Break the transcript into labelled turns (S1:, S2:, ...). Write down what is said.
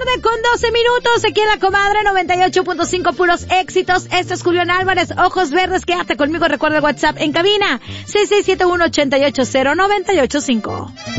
S1: tarde con 12 minutos, aquí en La Comadre 98.5, puros éxitos. Esto es Julián Álvarez, Ojos Verdes. Quédate conmigo, recuerda el WhatsApp en cabina, 6671-880-985.